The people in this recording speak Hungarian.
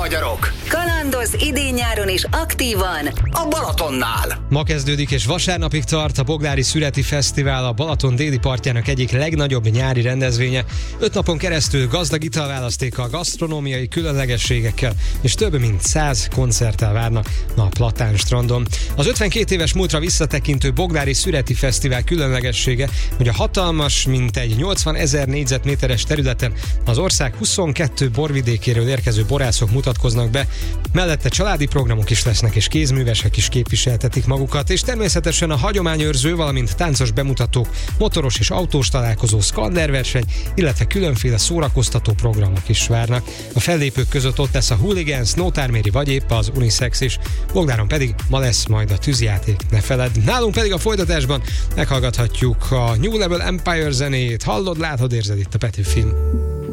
magyarok! Kalandoz idén-nyáron is aktívan A Balatonnál! Ma kezdődik és vasárnapig tart a Bogdári Szüreti Fesztivál, a Balaton déli partjának egyik legnagyobb nyári rendezvénye. 5 napon keresztül gazdag italválasztékkal, gasztronómiai különlegességekkel és több mint 100 koncerttel várnak a Platán strandon. Az 52 éves múltra visszatekintő Bogdári Szüreti Fesztivál különlegessége, hogy a hatalmas, mintegy 80 000 négyzetméteres területen az ország 22 borvidékéről érkező borászok mutatkoznak be, mellette családi programok is lesznek, és kézművesek is képviseltetik magukat, és természetesen a hagyományőrző, valamint táncos bemutatók, motoros és autós találkozó, szkanderverseny, illetve különféle szórakoztató programok is várnak. A fellépők között ott lesz a Hooligans, Nótár Méri vagy épp az Unisex is. Bogdáron pedig ma lesz majd a tűzjáték, ne feledd. Nálunk pedig a folytatásban meghallgathatjuk a New Level Empire zenéjét. Hallod, látod, érzed itt a Petőfin.